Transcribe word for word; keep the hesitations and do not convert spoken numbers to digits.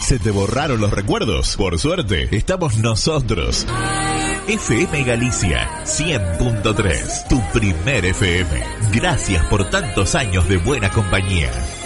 ¿Se te borraron los recuerdos? Por suerte, estamos nosotros. F M Galicia cien punto tres, tu primer F M. Gracias por tantos años de buena compañía.